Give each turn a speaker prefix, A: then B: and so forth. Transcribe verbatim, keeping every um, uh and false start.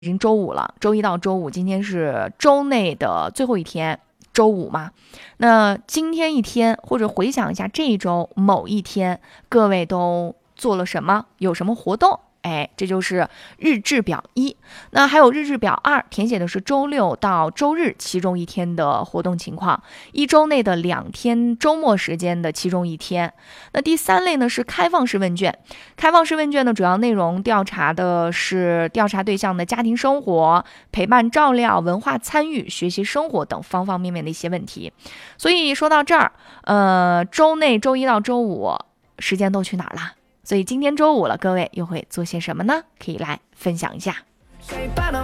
A: 已经周五了，周一到周五，今天是周内的最后一天，周五嘛。那今天一天，或者回想一下这一周某一天，各位都做了什么？有什么活动？哎，这就是日志表一。那还有日志表二，填写的是周六到周日其中一天的活动情况，一周内的两天周末时间的其中一天。那第三类呢是开放式问卷，开放式问卷呢主要内容调查的是调查对象的家庭生活、陪伴照料、文化参与、学习生活等方方面面的一些问题。所以说到这儿，呃，周内周一到周五时间都去哪儿了？所以今天周五了，各位又会做些什么呢？可以来分享一下。